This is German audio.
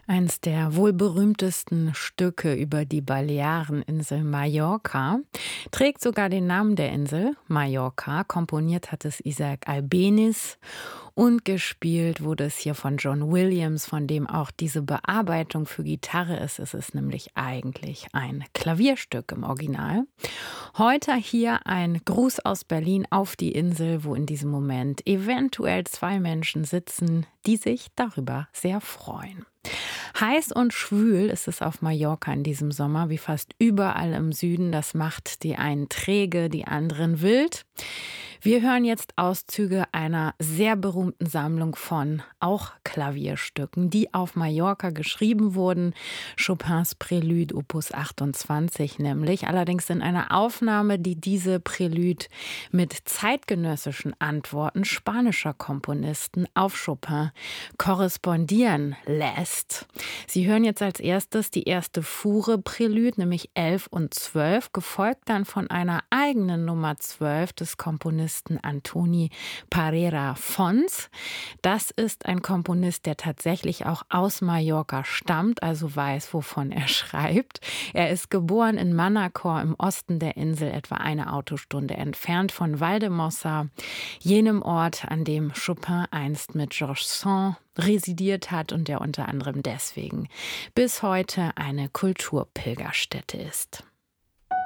Eins der wohl berühmtesten Stücke über die Baleareninsel Mallorca trägt sogar den Namen der Insel, Mallorca. Komponiert hat es Isaac Albéniz und gespielt wurde es hier von John Williams, von dem auch diese Bearbeitung für Gitarre ist. Es ist nämlich eigentlich ein Klavierstück im Original. Heute hier ein Gruß aus Berlin auf die Insel, wo in diesem Moment eventuell 2 Menschen sitzen, die sich darüber sehr freuen. Heiß und schwül ist es auf Mallorca in diesem Sommer, wie fast überall im Süden. Das macht die einen träge, die anderen wild. Wir hören jetzt Auszüge einer sehr berühmten Sammlung von auch Klavierstücken, die auf Mallorca geschrieben wurden. Chopins Prélude Opus 28 nämlich. Allerdings in einer Aufnahme, die diese Prélude mit zeitgenössischen Antworten spanischer Komponisten auf Chopin korrespondieren lässt. Sie hören jetzt als erstes die erste Fuhre Prélude, nämlich 11 und 12, gefolgt dann von einer eigenen Nummer 12 des Komponisten Antoni Parera Fons. Das ist ein Komponist, der tatsächlich auch aus Mallorca stammt, also weiß, wovon er schreibt. Er ist geboren in Manacor im Osten der Insel, etwa eine Autostunde entfernt von Valldemossa, jenem Ort, an dem Chopin einst mit Georges Sand residiert hat und der unter anderem deswegen bis heute eine Kulturpilgerstätte ist.